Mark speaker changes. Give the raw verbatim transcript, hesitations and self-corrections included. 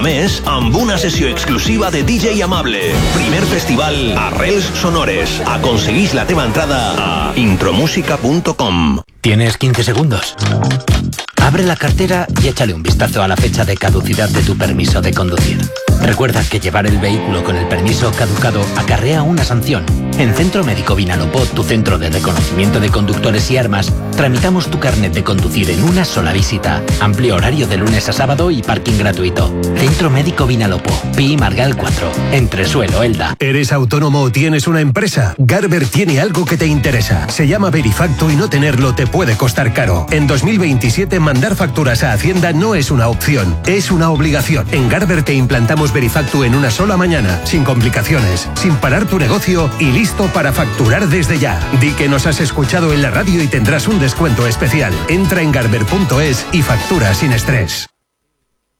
Speaker 1: A més, amb una sessió exclusiva de D J Amable. Primer festival Arrels Sonores. Aconseguís la teva entrada a intromusica punto com.
Speaker 2: ¿Tienes quince segundos? Abre la cartera y échale un vistazo a la fecha de caducidad de tu permiso de conducir. Recuerda que llevar el vehículo con el permiso caducado acarrea una sanción. En Centro Médico Vinalopó, tu centro de reconocimiento de conductores y armas, tramitamos tu carnet de conducir en una sola visita. Amplio horario de lunes a sábado y parking gratuito. Centro Médico Vinalopó, Pi Margal cuatro, Entresuelo, Elda.
Speaker 3: ¿Eres autónomo o tienes una empresa? Garber tiene algo que te interesa. Se llama Verifacto y no tenerlo te puede costar caro. En dos mil veintisiete mandar facturas a Hacienda no es una opción, es una obligación. En Garber te implantamos Verifacto en una sola mañana, sin complicaciones, sin parar tu negocio y listo para facturar desde ya. Di que nos has escuchado en la radio y tendrás un descuento especial. Entra en garber punto es y factura sin estrés.